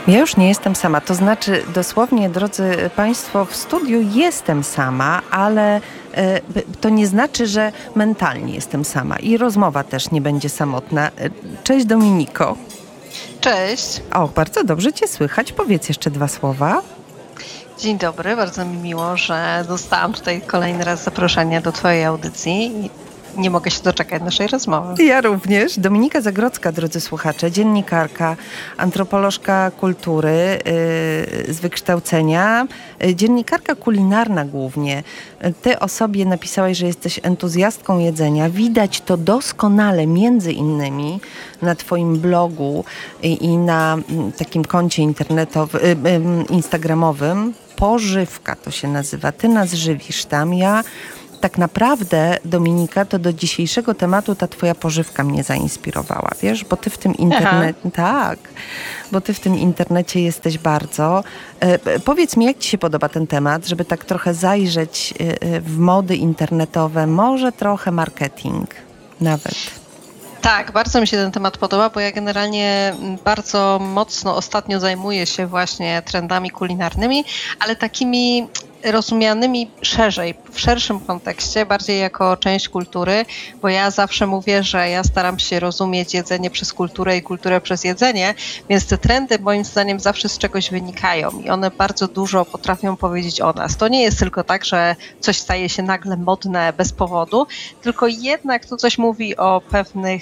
Ja już nie jestem sama, to znaczy dosłownie, drodzy Państwo, w studiu jestem sama, ale to nie znaczy, że mentalnie jestem sama i rozmowa też nie będzie samotna. Cześć Dominiko. Cześć. O, bardzo dobrze Cię słychać. Powiedz jeszcze 2 słowa. Dzień dobry, bardzo mi miło, że dostałam tutaj kolejny raz zaproszenie do Twojej audycji i nie mogę się doczekać naszej rozmowy. Ja również. Dominika Zagrodzka, drodzy słuchacze, dziennikarka, antropolożka kultury z wykształcenia, dziennikarka kulinarna głównie. Ty o sobie napisałaś, że jesteś entuzjastką jedzenia. Widać to doskonale między innymi na Twoim blogu i na takim koncie internetowym, instagramowym. Pożywka to się nazywa. Ty nas żywisz tam. Ja tak naprawdę, Dominika, to do dzisiejszego tematu ta twoja pożywka mnie zainspirowała, wiesz? Bo ty w tym internecie... Tak, bo ty w tym internecie jesteś bardzo... Powiedz mi, jak ci się podoba ten temat, żeby tak trochę zajrzeć w mody internetowe, może trochę marketing nawet. Tak, bardzo mi się ten temat podoba, bo ja generalnie bardzo mocno ostatnio zajmuję się właśnie trendami kulinarnymi, ale takimi rozumianymi szerzej, w szerszym kontekście, bardziej jako część kultury, bo ja zawsze mówię, że ja staram się rozumieć jedzenie przez kulturę i kulturę przez jedzenie, więc te trendy moim zdaniem zawsze z czegoś wynikają i one bardzo dużo potrafią powiedzieć o nas. To nie jest tylko tak, że coś staje się nagle modne bez powodu, tylko jednak to coś mówi o pewnych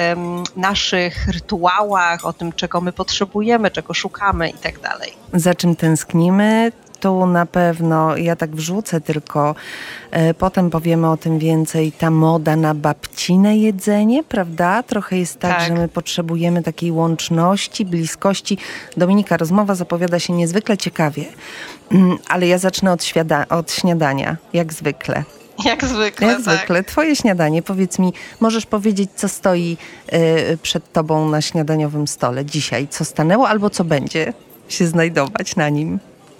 naszych rytuałach, o tym, czego my potrzebujemy, czego szukamy i tak dalej. Za czym tęsknimy? Tu na pewno, ja tak wrzucę tylko, potem powiemy o tym więcej, ta moda na babcine jedzenie, prawda? Trochę jest tak, że my potrzebujemy takiej łączności, bliskości. Dominika, rozmowa zapowiada się niezwykle ciekawie, ale ja zacznę od śniadania, jak zwykle. Jak zwykle, Jak zwykle. Twoje śniadanie, powiedz mi, możesz powiedzieć, co stoi przed tobą na śniadaniowym stole dzisiaj? Co stanęło albo co będzie się znajdować na nim?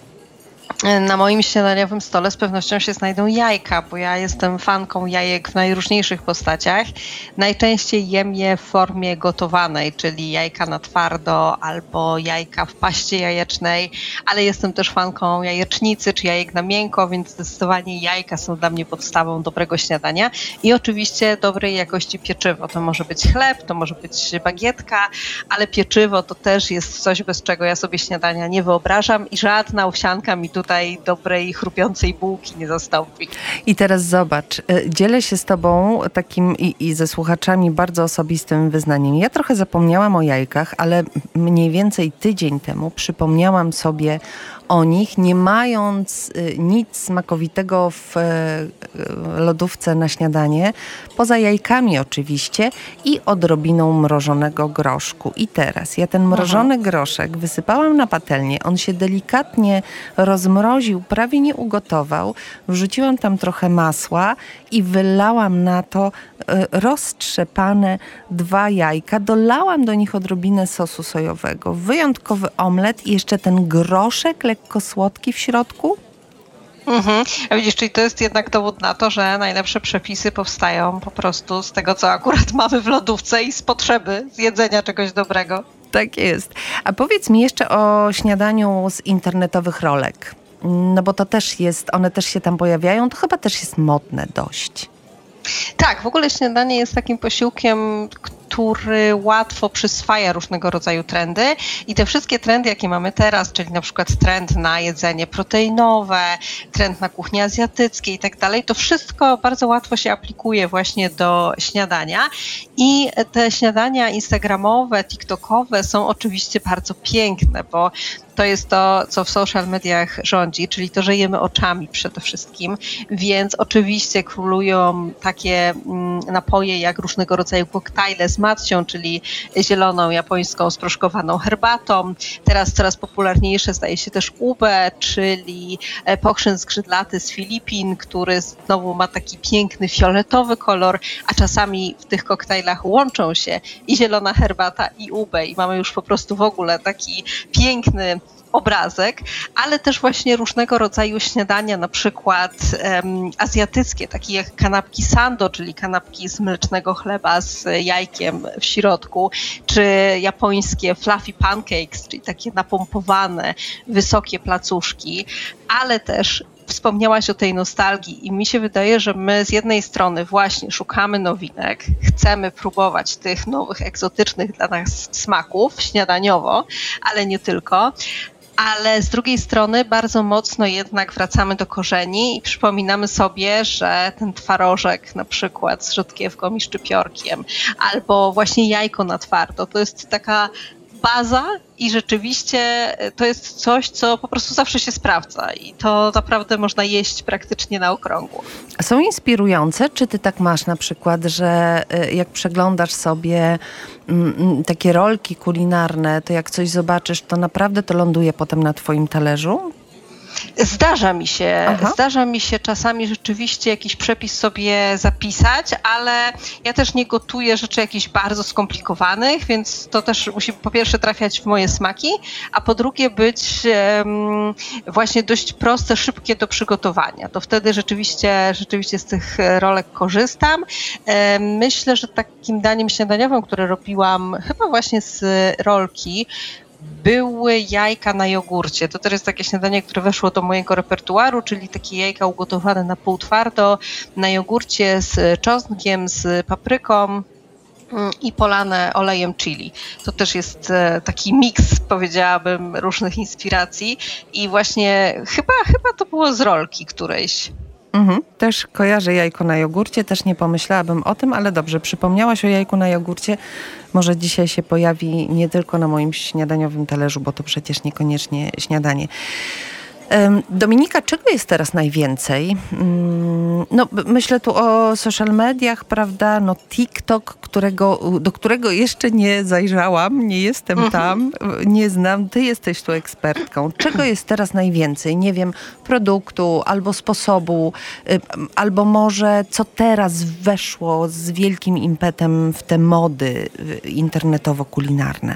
Na moim śniadaniowym stole z pewnością się znajdą jajka, bo ja jestem fanką jajek w najróżniejszych postaciach. Najczęściej jem je w formie gotowanej, czyli jajka na twardo albo jajka w paście jajecznej, ale jestem też fanką jajecznicy czy jajek na miękko, więc zdecydowanie jajka są dla mnie podstawą dobrego śniadania i oczywiście dobrej jakości pieczywo. To może być chleb, to może być bagietka, ale pieczywo to też jest coś, bez czego ja sobie śniadania nie wyobrażam i żadna owsianka mi tutaj dobrej, chrupiącej bułki nie zastąpi. I teraz zobacz, dzielę się z tobą takim i ze słuchaczami bardzo osobistym wyznaniem. Ja trochę zapomniałam o jajkach, ale mniej więcej tydzień temu przypomniałam sobie o nich, nie mając nic smakowitego w lodówce na śniadanie, poza jajkami oczywiście i odrobiną mrożonego groszku. I teraz ja ten mrożony groszek wysypałam na patelnię, on się delikatnie rozmroził, prawie nie ugotował, wrzuciłam tam trochę masła i wylałam na to roztrzepane 2 jajka, dolałam do nich odrobinę sosu sojowego, wyjątkowy omlet i jeszcze ten groszek lekko słodki w środku. A widzisz, czyli to jest jednak dowód na to, że najlepsze przepisy powstają po prostu z tego, co akurat mamy w lodówce i z potrzeby zjedzenia czegoś dobrego. Tak jest. A powiedz mi jeszcze o śniadaniu z internetowych rolek. No bo to też jest, one też się tam pojawiają, to chyba też jest modne dość. Tak, w ogóle śniadanie jest takim posiłkiem, który łatwo przyswaja różnego rodzaju trendy i te wszystkie trendy, jakie mamy teraz, czyli na przykład trend na jedzenie proteinowe, trend na kuchnię azjatycką i tak dalej, to wszystko bardzo łatwo się aplikuje właśnie do śniadania i te śniadania instagramowe, tiktokowe są oczywiście bardzo piękne, bo to jest to, co w social mediach rządzi, czyli to, że jemy oczami przede wszystkim, więc oczywiście królują takie napoje jak różnego rodzaju koktajle z matcią, czyli zieloną japońską sproszkowaną herbatą. Teraz coraz popularniejsze staje się też ube, czyli pochrzyn skrzydlaty z Filipin, który znowu ma taki piękny fioletowy kolor, a czasami w tych koktajlach łączą się i zielona herbata i ube i mamy już po prostu w ogóle taki piękny obrazek, ale też właśnie różnego rodzaju śniadania, na przykład azjatyckie, takie jak kanapki sando, czyli kanapki z mlecznego chleba z jajkiem w środku, czy japońskie fluffy pancakes, czyli takie napompowane, wysokie placuszki, ale też wspomniałaś o tej nostalgii i mi się wydaje, że my z jednej strony właśnie szukamy nowinek, chcemy próbować tych nowych, egzotycznych dla nas smaków śniadaniowo, ale nie tylko. Ale z drugiej strony bardzo mocno jednak wracamy do korzeni i przypominamy sobie, że ten twarożek na przykład z rzodkiewką i szczypiorkiem albo właśnie jajko na twardo, to jest taka baza i rzeczywiście to jest coś, co po prostu zawsze się sprawdza i to naprawdę można jeść praktycznie na okrągło. Są inspirujące? Czy ty tak masz na przykład, że jak przeglądasz sobie takie rolki kulinarne, to jak coś zobaczysz, to naprawdę to ląduje potem na twoim talerzu? Zdarza mi się czasami rzeczywiście jakiś przepis sobie zapisać, ale ja też nie gotuję rzeczy jakichś bardzo skomplikowanych, więc to też musi po pierwsze trafiać w moje smaki, a po drugie być właśnie dość proste, szybkie do przygotowania. To wtedy rzeczywiście z tych rolek korzystam. Myślę, że takim daniem śniadaniowym, które robiłam chyba właśnie z rolki, były jajka na jogurcie. To też jest takie śniadanie, które weszło do mojego repertuaru, czyli takie jajka ugotowane na pół twardo, na jogurcie z czosnkiem, z papryką i polane olejem chili. To też jest taki miks, powiedziałabym, różnych inspiracji i właśnie chyba to było z rolki którejś. Też kojarzę jajko na jogurcie, też nie pomyślałabym o tym, ale dobrze, przypomniałaś o jajku na jogurcie. Może dzisiaj się pojawi nie tylko na moim śniadaniowym talerzu, bo to przecież niekoniecznie śniadanie. Dominika, czego jest teraz najwięcej? No, myślę tu o social mediach, prawda? No, TikTok, do którego jeszcze nie zajrzałam, nie jestem tam, nie znam. Ty jesteś tu ekspertką. Czego jest teraz najwięcej? Nie wiem, produktu albo sposobu, albo może co teraz weszło z wielkim impetem w te mody internetowo-kulinarne?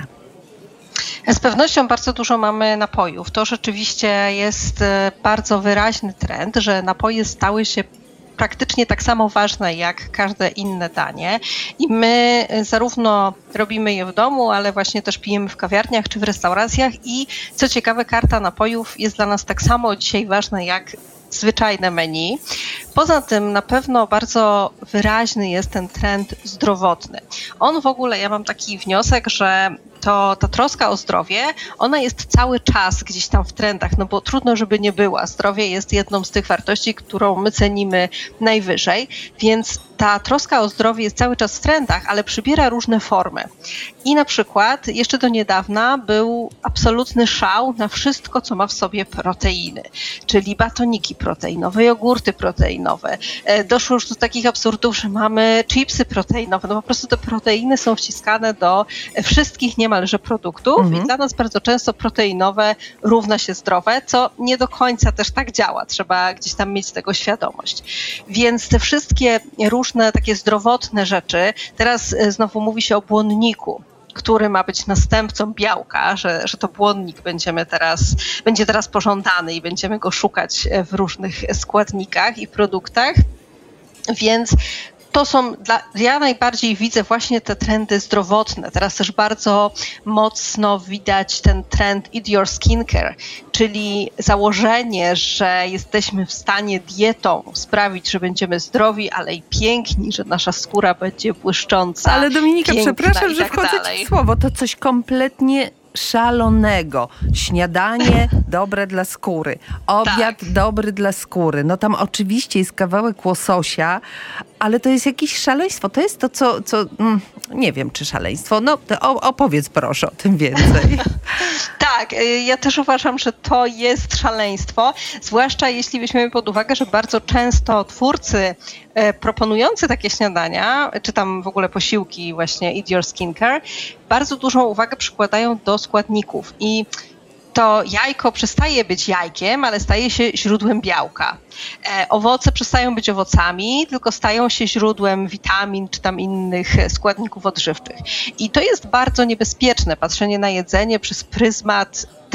Z pewnością bardzo dużo mamy napojów. To rzeczywiście jest bardzo wyraźny trend, że napoje stały się praktycznie tak samo ważne jak każde inne danie i my zarówno robimy je w domu, ale właśnie też pijemy w kawiarniach czy w restauracjach i co ciekawe, karta napojów jest dla nas tak samo dzisiaj ważna jak zwyczajne menu. Poza tym na pewno bardzo wyraźny jest ten trend zdrowotny. On w ogóle, ja mam taki wniosek, że ta troska o zdrowie, ona jest cały czas gdzieś tam w trendach, no bo trudno, żeby nie była. Zdrowie jest jedną z tych wartości, którą my cenimy najwyżej, więc ta troska o zdrowie jest cały czas w trendach, ale przybiera różne formy. I na przykład jeszcze do niedawna był absolutny szał na wszystko, co ma w sobie proteiny, czyli batoniki proteinowe, jogurty proteinowe. Doszło już do takich absurdów, że mamy chipsy proteinowe. No po prostu te proteiny są wciskane do wszystkich niemalże produktów i dla nas bardzo często proteinowe równa się zdrowe, co nie do końca też tak działa. Trzeba gdzieś tam mieć tego świadomość. Więc te wszystkie różne takie zdrowotne rzeczy, teraz znowu mówi się o błonniku, który ma być następcą białka, że to błonnik będzie teraz pożądany i będziemy go szukać w różnych składnikach i produktach. Więc ja najbardziej widzę właśnie te trendy zdrowotne. Teraz też bardzo mocno widać ten trend Eat Your Skincare, czyli założenie, że jesteśmy w stanie dietą sprawić, że będziemy zdrowi, ale i piękni, że nasza skóra będzie błyszcząca. Ale Dominika, piękna, przepraszam, że wchodzę ci w słowo. To coś kompletnie szalonego. Śniadanie dobre dla skóry. Obiad dobry dla skóry. No tam oczywiście jest kawałek łososia, ale to jest jakieś szaleństwo. To jest to, co nie wiem, czy szaleństwo. No opowiedz proszę o tym więcej. Tak, ja też uważam, że to jest szaleństwo, zwłaszcza jeśli weźmiemy pod uwagę, że bardzo często twórcy proponujący takie śniadania, czy tam w ogóle posiłki właśnie Eat Your Skincare, bardzo dużą uwagę przykładają do składników i to jajko przestaje być jajkiem, ale staje się źródłem białka. Owoce przestają być owocami, tylko stają się źródłem witamin czy tam innych składników odżywczych. I to jest bardzo niebezpieczne, patrzenie na jedzenie przez pryzmat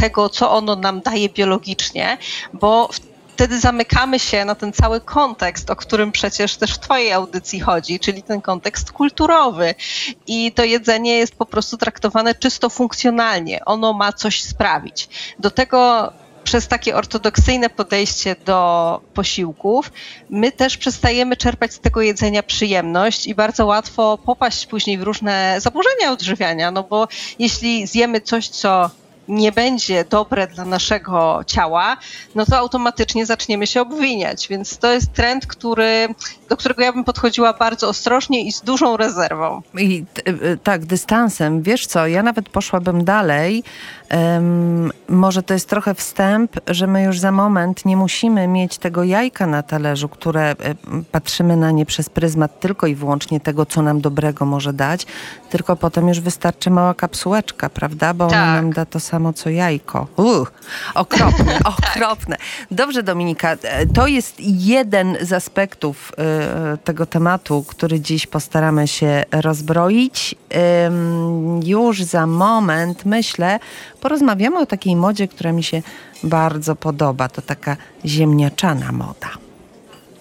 tego, co ono nam daje biologicznie, bo wtedy zamykamy się na ten cały kontekst, o którym przecież też w twojej audycji chodzi, czyli ten kontekst kulturowy. I to jedzenie jest po prostu traktowane czysto funkcjonalnie. Ono ma coś sprawić. Do tego przez takie ortodoksyjne podejście do posiłków, my też przestajemy czerpać z tego jedzenia przyjemność i bardzo łatwo popaść później w różne zaburzenia odżywiania, no bo jeśli zjemy coś, co nie będzie dobre dla naszego ciała, no to automatycznie zaczniemy się obwiniać. Więc to jest trend, do którego ja bym podchodziła bardzo ostrożnie i z dużą rezerwą. I tak, dystansem. Wiesz co, ja nawet poszłabym dalej. Może to jest trochę wstęp, że my już za moment nie musimy mieć tego jajka na talerzu, które patrzymy na nie przez pryzmat tylko i wyłącznie tego, co nam dobrego może dać, tylko potem już wystarczy mała kapsułeczka, prawda? Bo ona nam da to samo, co jajko. Okropne, okropne. Dobrze, Dominika, to jest jeden z aspektów tego tematu, który dziś postaramy się rozbroić. Już za moment, myślę, porozmawiamy o takiej modzie, która mi się bardzo podoba. To taka ziemniaczana moda.